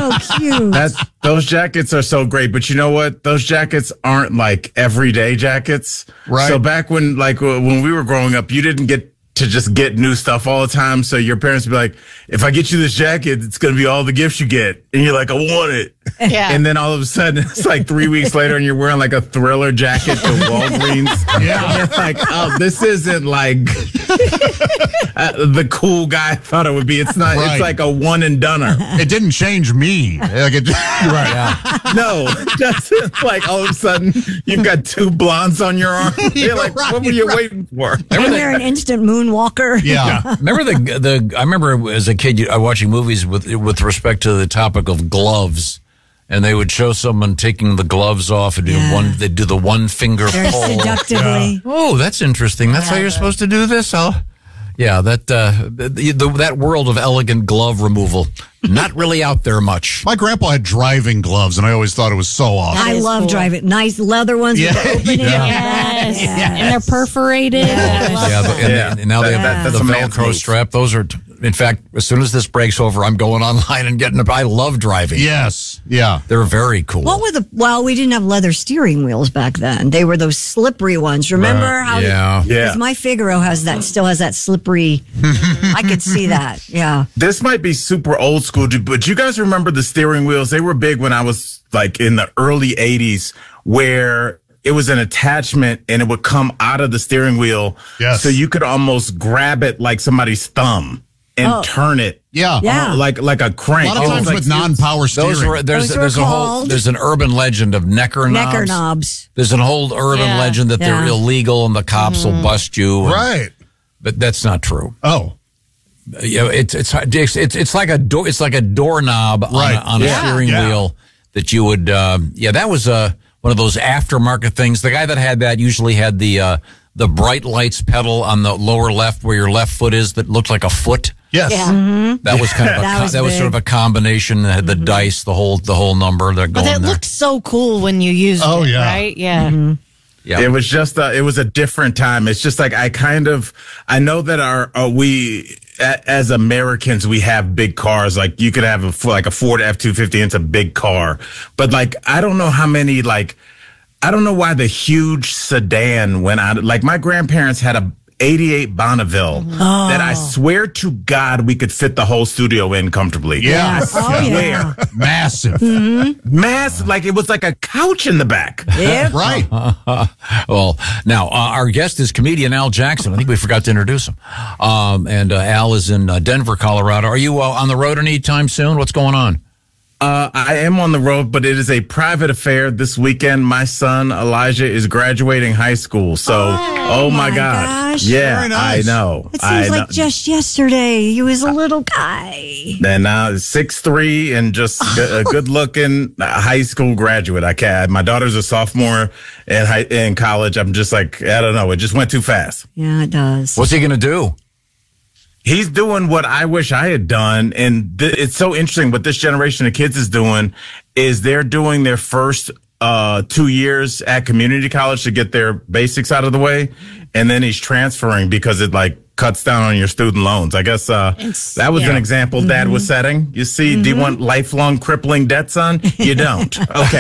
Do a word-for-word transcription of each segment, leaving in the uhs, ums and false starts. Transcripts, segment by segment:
so cute. That's, those jackets are so great. But you know what? Those jackets aren't like everyday jackets. Right. So back when, like, when we were growing up, you didn't get to just get new stuff all the time. So your parents would be like, if I get you this jacket, it's going to be all the gifts you get. And you're like, I want it. Yeah. And then all of a sudden, it's like three weeks later and you're wearing like a Thriller jacket to Walgreens. Yeah. And you're like, oh, this isn't like uh, the cool guy I thought it would be. It's not, Right. it's like a one and doneer. It didn't change me. Like it, right. Yeah. No, just like all of a sudden you've got two blondes on your arm. You're like, Right, what were you right. waiting for? And they're an instant moonwalker. Yeah. Remember the the? I remember as a kid uh, watching movies with with respect to the topic of gloves, and they would show someone taking the gloves off and do Yeah. one. They do the one finger Very pull. seductively. Oh, that's interesting. That's how you're supposed to do this. I'll, yeah, that uh, the, the, that world of elegant glove removal, not really out there much. My grandpa had driving gloves, and I always thought it was so awesome. I is love cool. driving. Nice leather ones Yeah. with the opening. Yes. Yeah. And they're perforated. Yes. I love Yeah, that. the, and, Yeah. and now they That- have that- the, that's the a man's Velcro move. strap. Those are, in fact, as soon as this breaks over, I'm going online and getting. A, I love driving. Yes. Yeah. They're very cool. What were the? Well, we didn't have leather steering wheels back then. They were those slippery ones. Remember Right. how? Yeah. Yeah. Because my Figaro has that. Still has that slippery. I could see that. Yeah. This might be super old school, but you guys remember the steering wheels? They were big when I was like in the early eighties, where it was an attachment and it would come out of the steering wheel. Yes. So you could almost grab it like somebody's thumb and Oh. turn it. Yeah. Yeah. Like like a A crank. lot of It was times like- with non-power steering. Those were there's Those were there's a whole called- there's an urban legend of necker knobs. Necker knobs. There's an whole urban Yeah. legend that they're Yeah. illegal and the cops will bust you. and- right. But that's not true. Oh. You know, it's it's it's it's it's like a door. It's like a doorknob on Right. a, on a Yeah. steering Yeah. wheel that you would. Um, yeah, that was uh, one of those aftermarket things. The guy that had that usually had the uh, the bright lights pedal on the lower left where your left foot is that looked like a foot. Yes. Yeah. That was kind of a That co- was that was sort of big. a combination. That had the dice, the whole the whole number. They're But going that there. looked so cool when you used Oh, it, yeah. right? Yeah. yeah. It was just a, it was a different time. It's just like I kind of I know that our uh, we a, as Americans we have big cars. Like you could have a like a Ford F two fifty. It's a big car, but like I don't know how many like I don't know why the huge sedan went out. Like my grandparents had a eighty-eight Bonneville that I swear to God we could fit the whole studio in comfortably. Yeah. Yes. Oh, yeah. Massive. Mass, like it was like a couch in the back. Yep. Right. Well, now uh, our guest is comedian Al Jackson. I think we forgot to introduce him. Um, and uh, Al is in uh, Denver, Colorado. Are you uh, on the road anytime soon? What's going on? Uh, I am on the road, but it is a private affair. This weekend, my son Elijah is graduating high school. So, oh, my, my God, gosh. yeah, Very nice. I know. It I seems know. like just yesterday he was a little guy. And now six three and just a good looking high school graduate. I can't. My daughter's a sophomore in high, in college. I'm just like I don't know. It just went too fast. Yeah, it does. What's he going to do? He's doing what I wish I had done. And th- it's so interesting what this generation of kids is doing is they're doing their first uh, two years at community college to get their basics out of the way. And then he's transferring because it like cuts down on your student loans. I guess uh, It's- that was yeah. an example Dad was setting. You see, do you want lifelong crippling debt, son? You don't. Okay.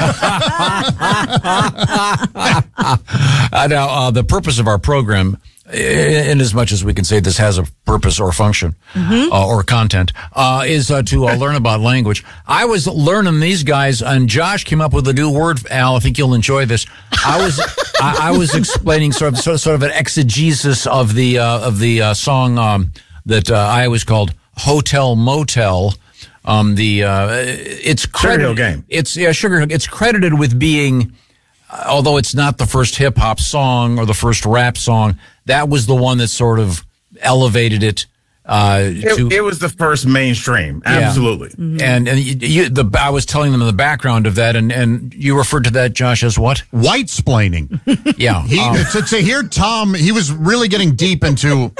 Uh, now, uh, the purpose of our program, i- in as much as we can say this has a purpose or function uh, or content, uh, is uh, to uh, learn about language. I was learning these guys, and Josh came up with a new word. Al, I think you'll enjoy this. I was I, I was explaining sort of sort of, sort of an exegesis of the uh, of the uh, song um, that uh, I always called Hotel Motel. Um, the uh, it's credited, Hill Gang. It's yeah, Sugar Hill. It's credited with being. Although it's not the first hip hop song or the first rap song, that was the one that sort of elevated it. Uh, to, It, it was the first mainstream. Absolutely. and and you, you, the I was telling them the background of that, and, and you referred to that, Josh, as what? White splaining. Yeah, He, um, to, to hear Tom, he was really getting deep into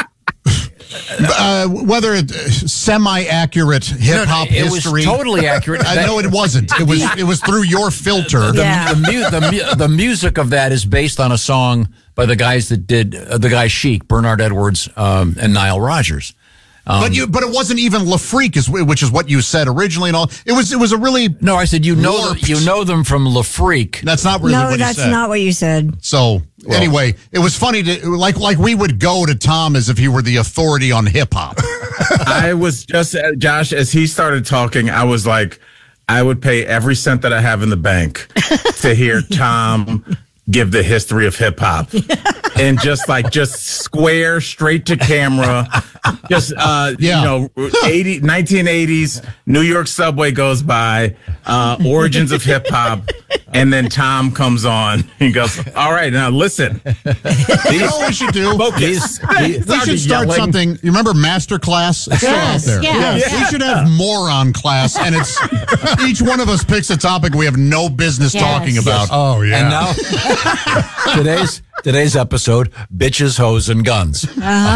uh, whether it semi-accurate hip hop it history. was totally accurate. I know it wasn't. It was. It was through your filter. The, Yeah. the, mu- the, mu- the music of that is based on a song by the guys that did uh, the guy Chic, Bernard Edwards, um, and Nile Rodgers. Um, but you, but it wasn't even Le Freak, is which is what you said originally, and all. It was, it was a really no. I said you know them, warped- you know them from Le Freak. That's not really no, what that's he said. not what you said. So anyway, it was funny to like like we would go to Tom as if he were the authority on hip hop. I was just, uh, Josh, as he started talking, I was like, I would pay every cent that I have in the bank to hear Tom give the history of hip hop. And just like, just square, straight to camera, just, uh, Yeah. you know, eighty, nineteen eighties, New York subway goes by, uh, origins of hip hop. And then Tom comes on. He goes, all right, now listen. You know what we should do? Focus. We should start something. You remember Master Class? It's still Yes, out there. yes. We should have Moron Class, and it's each one of us picks a topic we have no business Yes. talking about. Oh, yeah. And now today's today's episode: bitches, hoes, and guns.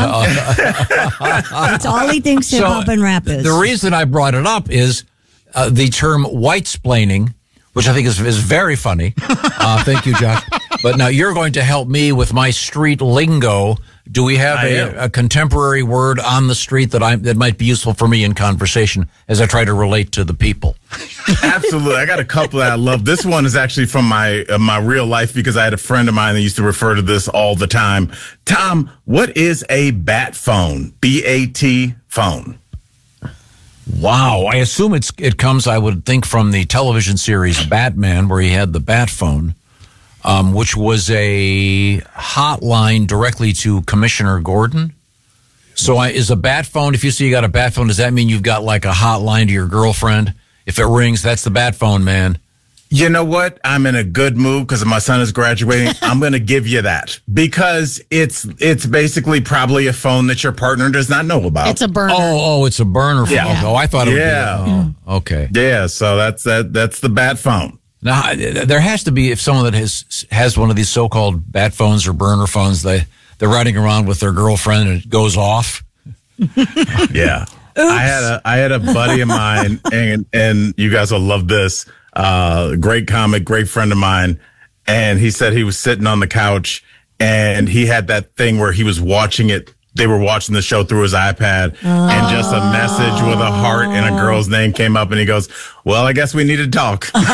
That's all he thinks hip hop and rap is. The reason I brought it up is uh, the term white-splaining, which I think is, is very funny. Uh, thank you, Josh. But now you're going to help me with my street lingo. Do we have I am. a, a contemporary word on the street that I that might be useful for me in conversation as I try to relate to the people? Absolutely. I got a couple that I love. This one is actually from my uh, my real life because I had a friend of mine that used to refer to this all the time. Tom, what is a bat phone? B A T phone. Wow, I assume it's it comes, I would think, from the television series Batman, where he had the bat phone, um, which was a hotline directly to Commissioner Gordon. So I, is a bat phone, if you see you got a bat phone, does that mean you've got like a hotline to your girlfriend? If it rings, that's the bat phone, man. You know what? I'm in a good mood because my son is graduating. I'm going to give you that because it's it's basically probably a phone that your partner does not know about. It's a burner. Oh, oh, it's a burner phone. Yeah. Oh, I thought it Yeah. would be. Oh, okay. Yeah, so that's that. That's the bat phone. Now, there has to be, if someone that has has one of these so-called bat phones or burner phones, they, they're riding around with their girlfriend and it goes off. Yeah. I had a I had a buddy of mine, and and you guys will love this. Uh, great comic, great friend of mine, and he said he was sitting on the couch, and he had that thing where he was watching it. They were watching the show through his iPad, oh. and just a message with a heart and a girl's name came up, and he goes, "Well, I guess we need to talk." That's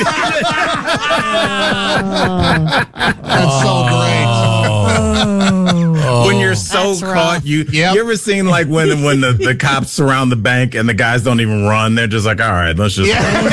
so great. When you're so That's caught, rough. you Yep. you ever seen like when when the, the cops surround the bank and the guys don't even run? They're just like, all right, let's just.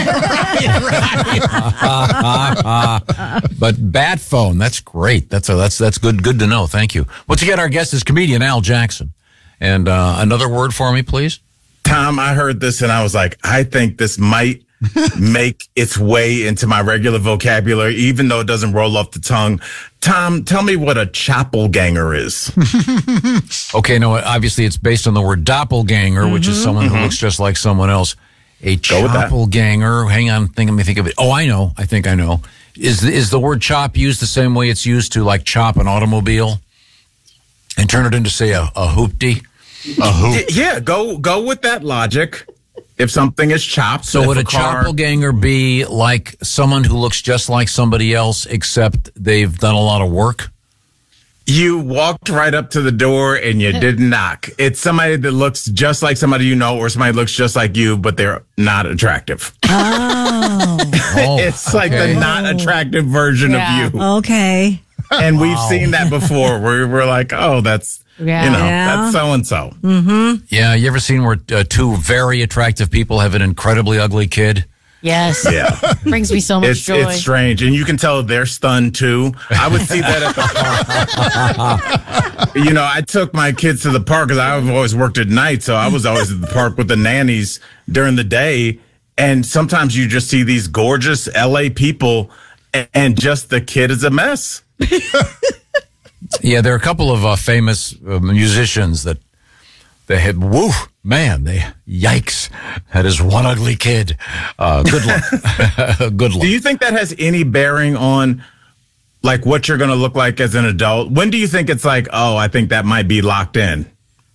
But bat phone, that's great. That's a, that's that's good good to know. Thank you. Once again, our guest is comedian Al Jackson. And uh, another word for me, please. Tom, I heard this and I was like, I think this might make its way into my regular vocabulary, even though it doesn't roll off the tongue. Tom, tell me what a choppelganger is. Okay, no, obviously it's based on the word doppelganger, mm-hmm, which is someone mm-hmm. who looks just like someone else. A choppelganger. Hang on, think, let me think of it. Oh, I know. I think I know. Is is the word chop used the same way it's used to like chop an automobile and turn it into, say, a, a hoopty? A hoop. Yeah, go go with that logic. If something is chopped, so would a, a car... choppelganger be like someone who looks just like somebody else, except they've done a lot of work? You walked right up to the door and you didn't knock. It's somebody that looks just like somebody you know, or somebody looks just like you, but they're not attractive. Oh, oh it's like okay. the not attractive version Yeah. of you. okay. And we've Wow. seen that before where we're like, oh, that's, Yeah. you know, Yeah. that's so-and-so. Mm-hmm. Yeah, you ever seen where uh, two very attractive people have an incredibly ugly kid? Yes. Yeah. Brings me so much It's joy. it's strange. And you can tell they're stunned too. I would see that at the park. You know, I took my kids to the park because I've always worked at night. So I was always at the park with the nannies during the day. And sometimes you just see these gorgeous L A people and just the kid is a mess. Yeah, there are a couple of uh, famous uh, musicians that they had, woo, man, they, yikes, that is one ugly kid. Uh, good luck. Good luck. Do you think that has any bearing on like what you're going to look like as an adult? When do you think it's like, oh, I think that might be locked in?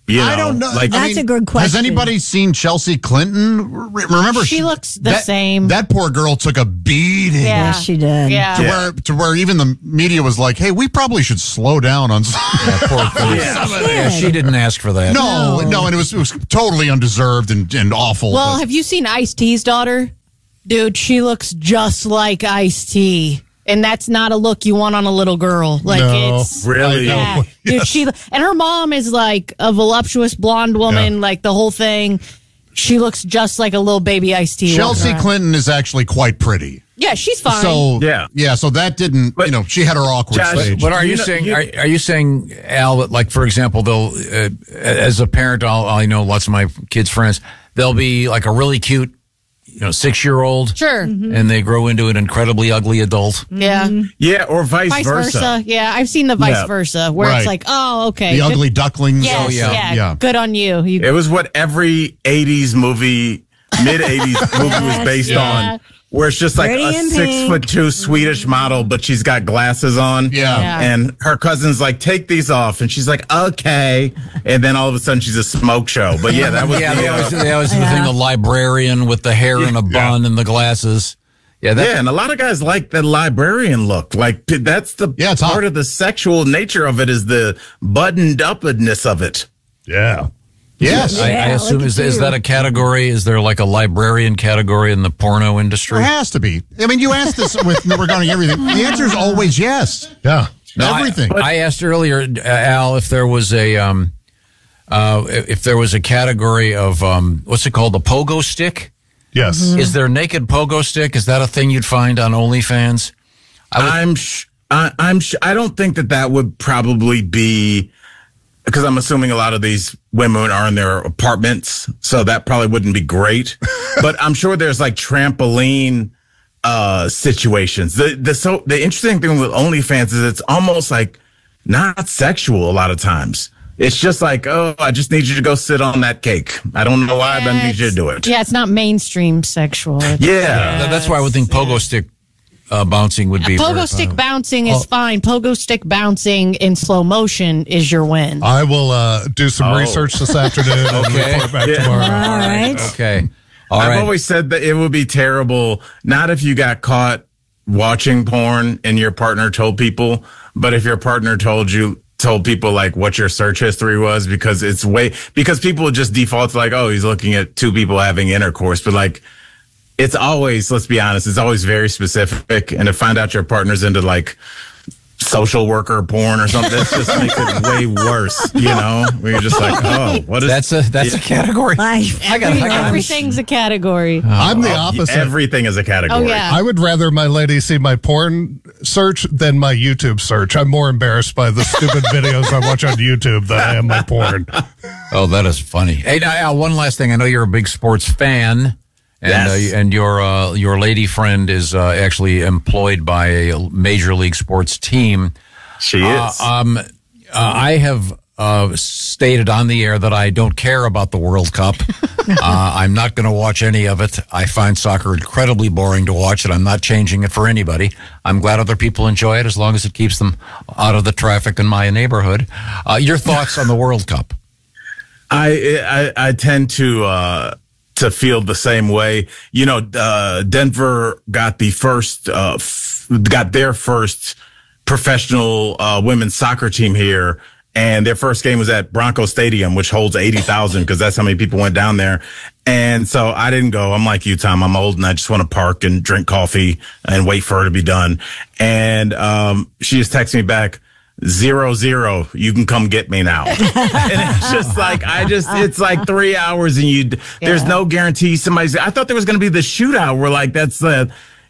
You know, I don't know. Like, That's a good question. Has anybody seen Chelsea Clinton? Re- Remember, She looks the that, same. That poor girl took a beating. Yeah. Yes, she did. Yeah. To Yeah. where to where even the media was like, "Hey, we probably should slow down on." Some. Yeah, poor thing. Yeah, she didn't ask for that. No, no, and it was it was totally undeserved and, and awful. Well, but- have you seen Ice-T's daughter? Dude, she looks just like Ice-T. And that's not a look you want on a little girl. Like No. it's Really? Yeah. No. Dude, Yes. she and her mom is like a voluptuous blonde woman, Yeah. like the whole thing. She looks just like a little baby Ice-T. Chelsea walking around. Clinton is actually quite pretty. Yeah, she's fine. So Yeah. yeah. So that didn't, But- you know, she had her awkward Josh, stage. But are you, You know- saying you- are, are you saying, Al, that like for example, they'll uh, as a parent, I'll, I know lots of my kids' friends, they'll be like a really cute, you know, six year old, sure. and they grow into an incredibly ugly adult. Yeah. yeah, or vice, Vice versa. versa. Yeah, I've seen the vice Yeah. versa where Right. it's like, oh, okay. the Good- ugly ducklings. Yes, Oh, yeah. yeah. Yeah. Good on you. You It was what every eighties movie, mid eighties movie was based yeah. on, where it's just like Pretty a in six pink. foot two Swedish model, but she's got glasses on. Yeah. Yeah. And her cousin's like, take these off. And she's like, okay. And then all of a sudden she's a smoke show. But yeah, that was Yeah, the, they uh, always, they always do the thing, the librarian with the hair and a bun and the glasses. Yeah, that, yeah, and a lot of guys like the librarian look. Like p- that's the Yeah, it's part hot. of the sexual nature of it is the buttoned upness of it. Yeah. Yes. I, I Yeah, assume look is at is you. that a category? Is there like a librarian category in the porno industry? There has to be. I mean, you asked this with regarding everything. The answer is always yes. Yeah. No, I- Everything. I, asked earlier, uh, Al, if there was a um, uh, if there was a category of um, what's it called, the pogo stick? Yes. Is there naked pogo stick? Is that a thing you'd find on OnlyFans? I'm sh- I, I'm sh- I don't think that that would probably be because I'm assuming a lot of these women are in their apartments, so that probably wouldn't be great. But I'm sure there's like trampoline uh, situations. The the so the interesting thing with OnlyFans is it's almost like not sexual a lot of times. It's just like, oh, I just need you to go sit on that cake. I don't know why, but I need you to do it. Yeah, it's not mainstream sexual. It's- Yeah. Th- That's why I would think pogo stick uh, bouncing would be. Pogo very stick fun. bouncing is fine. Pogo stick bouncing in slow motion is your win. I will uh, do some Oh. research this afternoon and Okay. report back Yeah. tomorrow. All right. Okay. All I've right. always said that it would be terrible, not if you got caught watching porn and your partner told people, but if your partner told you, told people like what your search history was, because it's way, because people would just default to like, oh, he's looking at two people having intercourse. But like, it's always, let's be honest, it's always very specific. And to find out your partner's into like social worker porn or something, that just makes it way worse, you know? Where you're just like, oh, what is That's a that's a category. I, I got. I got. Everything's a category. I'm the opposite. everything is a category. Oh, yeah. I would rather my lady see my porn search than my YouTube search. I'm more embarrassed by the stupid videos I watch on YouTube than I am my porn. Oh, that is funny. Hey, now, Al, one last thing. I know you're a big sports fan, and Yes. uh, and your uh, your lady friend is uh, actually employed by a major league sports team. She Uh, is. um, uh, I have uh, stated on the air that I don't care about the World Cup. uh, I'm not going to watch any of it. I find soccer incredibly boring to watch, and I'm not changing it for anybody. I'm glad other people enjoy it as long as it keeps them out of the traffic in my neighborhood. Uh, your thoughts on the World Cup? I, I I tend to uh to feel the same way. You know, uh Denver got the first uh f- got their first professional uh women's soccer team here, and their first game was at Bronco Stadium, which holds eighty thousand because that's how many people went down there. And so I didn't go. I'm like you, Tom. I'm old and I just want to park and drink coffee and wait for her to be done. And um she just texted me back, Zero zero, you can come get me now. And it's just like, I just, it's like three hours and you, there's no guarantee somebody's, I thought there was going to be the shootout where like, that's the,